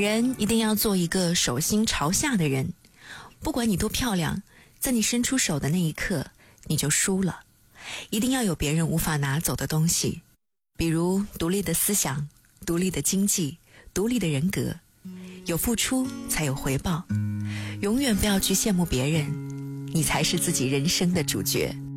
人一定要做一个手心朝下的人，不管你多漂亮，在你伸出手的那一刻，你就输了。一定要有别人无法拿走的东西，比如独立的思想、独立的经济、独立的人格。有付出才有回报，永远不要去羡慕别人，你才是自己人生的主角。